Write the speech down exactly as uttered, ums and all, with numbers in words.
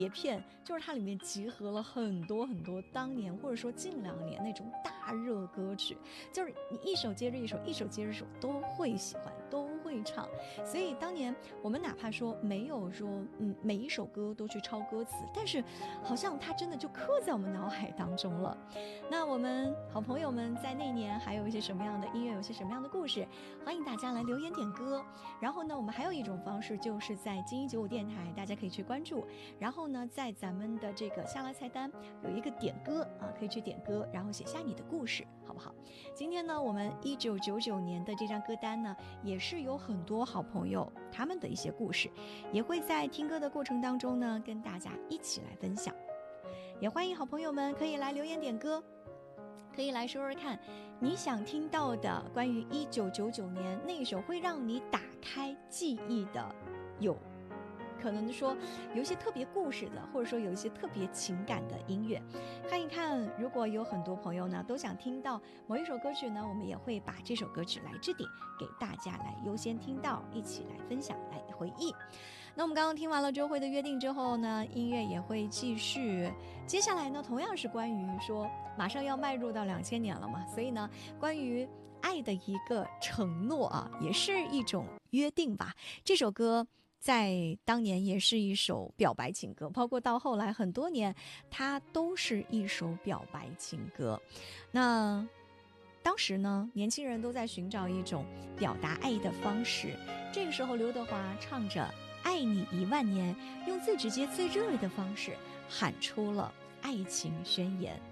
碟片，就是它里面集合了很多很多当年或者说近两年那种大热歌曲，就是你一首接着一首，一首接着一首都会喜欢，都会唱。所以当年我们哪怕说没有说嗯每一首歌都去抄歌词，但是好像它真的就刻在我们脑海当中了。那我们好朋友们在那年还有一些什么样的音乐，有一些什么样的故事，欢迎大家来留言点歌。然后呢，我们还有一种方式，就是在金一九五电台，大家可以去关注，然后呢在咱们的这个下拉菜单有一个点歌啊，可以去点歌，然后写下你的故事，好不好？今天呢我们一九九九年的这张歌单呢，也是有很多好朋友他们的一些故事，也会在听歌的过程当中呢跟大家一起来分享。也欢迎好朋友们可以来留言点歌，可以来说说看你想听到的关于一九九九年那首会让你打开记忆的，有可能说有一些特别故事的，或者说有一些特别情感的音乐，看一看。如果有很多朋友呢都想听到某一首歌曲呢，我们也会把这首歌曲来置顶给大家来优先听到，一起来分享来回忆。那我们刚刚听完了周慧的约定之后呢，音乐也会继续。接下来呢同样是关于说马上要迈入到两千年了嘛，所以呢关于爱的一个承诺啊，也是一种约定吧。这首歌在当年也是一首表白情歌，包括到后来很多年它都是一首表白情歌。那当时呢年轻人都在寻找一种表达爱的方式，这个时候刘德华唱着爱你一万年，用最直接最热烈的方式喊出了爱情宣言。